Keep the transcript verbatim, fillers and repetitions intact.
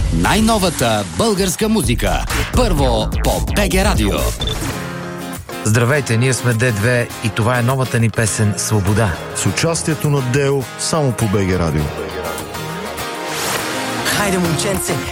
Най-новата българска музика. Първо по БГ Радио. Здравейте, ние сме Д две и това е новата ни песен «Свобода». С участието на Део само по БГ Радио. Хайде, момченце,